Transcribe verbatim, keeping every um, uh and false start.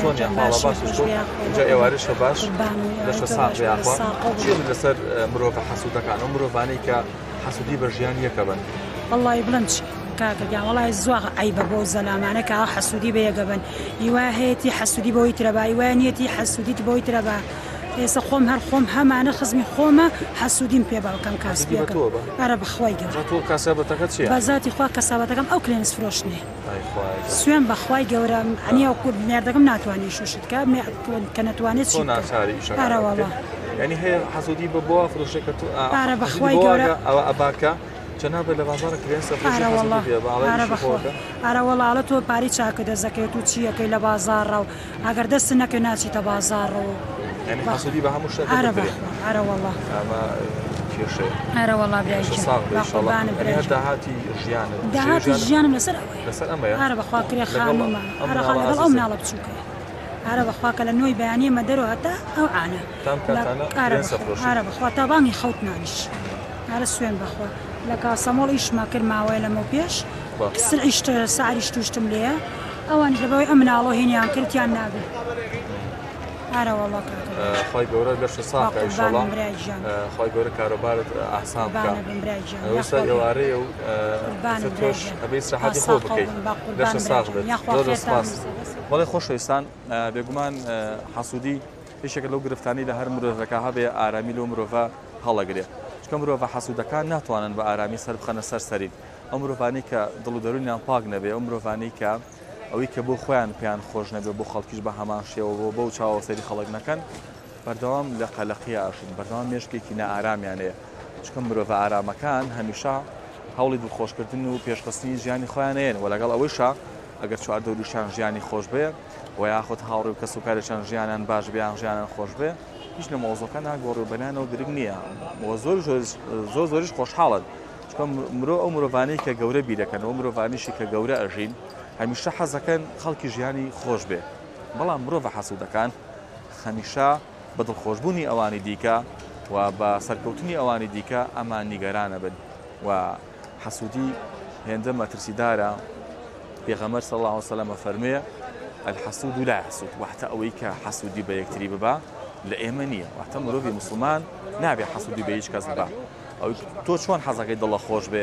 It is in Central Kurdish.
چۆن یاخواڵە باش اینجا ئێوارەشە باش لەشە ساق یاخوا چی لەسەر مرۆڤ حەسوودەکان و مرۆڤانەی کە حەسوودی بە ژیان یەکە بن وەڵڵی بڵند چی کاکە گیان وەڵای زۆر عیبە بۆ زەلامانە کە حەسوودی بەیەکە بن هیوا هەیەی حەسوودی بۆی ترەبا هیوای نیەتی حەسوودیت بۆی ترەبا ئێستا خۆم هەر خۆم هەمانە خزمی خۆمە حەسوودیم پێ باوکەم کاسبیەکە ئارە بەخوای گەورە تۆ کاسابەتەکە چییە؟ بەذاتی خوا کەسابەتەکەم ئەو کلێنس فرۆشتنێ سوێن بەخوای گەورە ئەنیا مێردەکەم ناتوانێت شوشت کە کە نەتوانێت چی ئارە وەڵڵا یعنی هەیە حەسوودی بە بۆ فرۆشێکە تو ئارە بەخوای گەورە ئەوە ئەباکە جناب لە بازارە کرێنسە ئارە وەڵاڵە تۆ پاری چاکە دەزەکەێت و چیەکەی لە بازارڕە و ئەگەر دەست نەکە ناچیتە بازارڕەوە يعني حسودي بها مش عربة عربة والله ما كيشي عربة والله بيعيش قربان يعني هذا هاتي جيان دهاتي جيان لسر لسر أما يا عربة خواكري خانوما عربة خواكري الأم نالب تشوكي عربة خواكري لنوي بيانية مدرو حتى أو عانا تام كاتانا عربة عربة خواتا باني خوتنانش على السوين بخوا لك صمول إيش ما كل ما ويلا مو بيش كسر إيش سعر إيش توشتم ليه أواني لبوي أمن الله هني أنكرت يا النبي أرى والله كذا. خاي جورا ليش صاحب إن شاء الله. خاي جورا كهرباء أحسن كا. ويسا يواري و فتوش أبيس راح يخوف كي. ليش صاحب. دور سباس. والله خوش إنسان بيجمان حسودي بشكل لو قرفتاني لهر مرة كها بآرامي لو مرة هلا قريه. كم مرة حسودة كان ناتوانن بآرامي سر بخنا سر سرين. أمره فاني كدلو دروني أمباق نبي. أمره فاني ك ئەوەی کە بۆ خۆیان پێیان خۆش نەبێت بۆ خەڵکیش بە هەمان شێوە بۆ چاوە سەری خەڵک نەکەن بەردەوام لە قەلەقی ئاشین بەردەوام مێشکێکی نائارامیانەیە چکە مرۆڤ ئارامەکان هەمیشە هەوڵی دڵخۆشکردن و پێشخستنی ژیانی خۆیانەیەن و لەگەڵ ئەوەیشە ئەگەر چواردەوریشان ژیانی خۆش بێ و یاخود هاوڕێ و کەسوکارێکیان ژیانیان باش بیان ژیانیان خۆش بێ هیچ لە مۆزۆکە ناگۆڕێ و بەلایەنەوە گرنگ نییە زۆر زۆر زۆریش خۆشحاڵن چکە مرۆ ئەو مرۆڤانەی کە گەورە بیرەکەن و مرۆڤانیشی کە گەورە ئەژین هەمیشە حەزەکەن خەڵکی ژیانی خۆش بێ بەڵام مرۆڤ حەسوودەکان هەمیشە بە دڵخۆشبوونی ئەوانی دیکە و بە سەرکەوتنی ئەوانی دیکە ئەمان نیگەرانە بن و حەسوودی هێندە مەترسیدارە پێغەمبەر صلی الله علیه و سلم فەرموویە الحەسود لا يحسود واتە ئەوەی کە حەسوودی بە یەکتری ببا لە ئێمە نییە واتە مرۆڤی موسڵمان نابێ حەسوودی بە هیچ کەس ببا ئەو تۆ چۆن حەزەکەی دڵە خۆش بێ